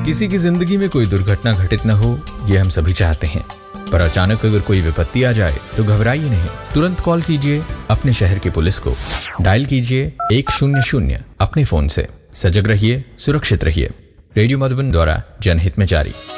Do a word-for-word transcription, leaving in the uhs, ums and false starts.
किसी की जिंदगी में कोई दुर्घटना घटित न हो, ये हम सभी चाहते हैं, पर अचानक अगर कोई विपत्ति आ जाए तो घबराइए नहीं। तुरंत कॉल कीजिए अपने शहर की पुलिस को। डायल कीजिए एक शून्य शून्य अपने फोन से। सजग रहिए, सुरक्षित रहिए। रेडियो मधुबन द्वारा जनहित में जारी।